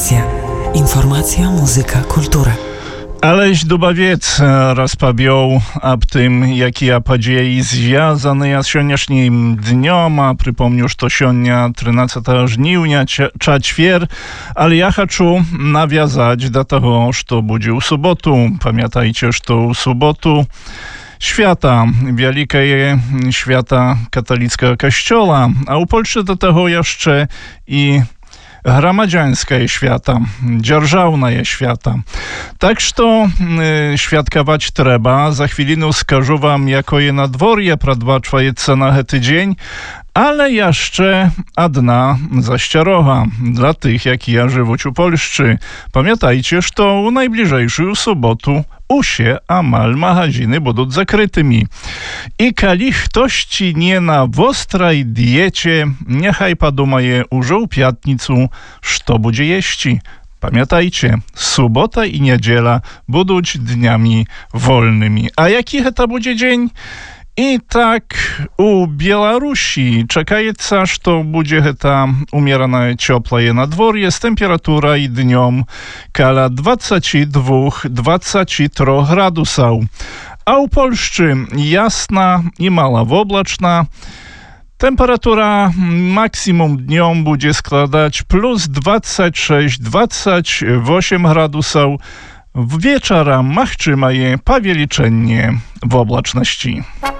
Informacja, muzyka, kultura. Aleś Dubawiec rozpowiedział o tym, jakie події związane z dzisiejszym dniem, a przypomnę, że to сегодня 13 żniwnia, czwartek, ale ja chcę nawiązać do tego, co będzie w sobotę. Pamiętajcie, że w sobotę świata, wielkie świata katolickiego kościoła, a u Polsce do tego jeszcze i громадянское świata, dzierżawne świata. Tak, że świadkować trzeba. Za chwilę skażę wam, jako je nadworje pradbaczwajeca na ten dzień, ale jeszcze jedna zaścieroga dla tych, jak ja żywuć u Polszczy. Pamiętajcie, że to u najbliżejszej sobotu usie amal magazyny będą zakrytymi. I kali ktoś ci nie na ostrej diecie, niechaj podumaje już w piatnicu, co będzie jeści. Pamiętajcie, sobota i niedziela będą dniami wolnymi. A jaki to będzie dzień? I tak u Białorusi czekaється, że będzie ta umierane cieplejsze nadworje z temperatura i dniom kala 22-23 gradusów. A u Polszczy jasna i malowoblaczna. Temperatura maksimum dniom będzie składać plus 26-28 gradusów. W wieczora machczyma je powieliczenie w oblaczności.